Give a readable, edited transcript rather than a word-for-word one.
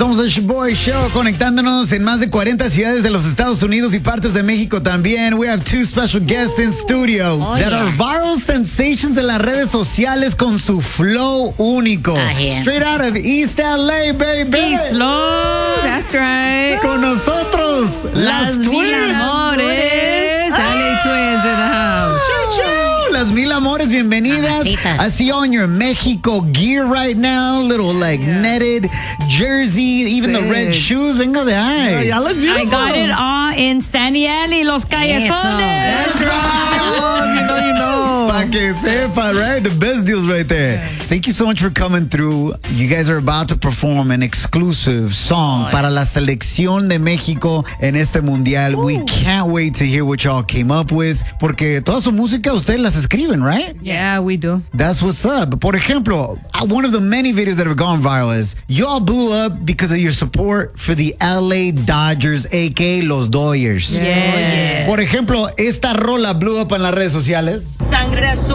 Somos el Shoboy Show, conectándonos en más de 40 ciudades de los Estados Unidos y partes de México también. We have two special guests in studio that are viral sensations en las redes sociales con su flow único. Straight out of East LA, baby. East Los. That's right. Con nosotros, las Twins. Amores. LA Twins in the house. Las Mil Amores, bienvenidas. I see you on your Mexico gear right now. Little netted jersey, even the red shoes. Venga de ahí. Y'all look beautiful. I got it all in Sandy Alley, Los Callejones. That's right. You know. Pa' que sepa, right? The best deals right there. Thank you so much for coming through. You guys are about to perform an exclusive song para la selección de México en este mundial. We can't wait to hear what y'all came up with. Porque toda su música ustedes las escriben, right? Yeah, we do. That's what's up. Por ejemplo, one of the many videos that have gone viral is y'all blew up because of your support for the LA Dodgers, aka Los Dodgers. Yeah. Por ejemplo, esta rola blew up en las redes sociales. Sangre azul.